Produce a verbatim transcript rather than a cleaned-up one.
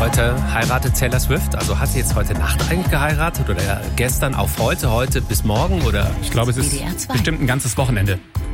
Heute heiratet Taylor Swift. Also hat sie jetzt heute Nacht eigentlich geheiratet oder gestern auf heute, heute bis morgen? Oder? Ich glaube, es ist bestimmt ein ganzes Wochenende.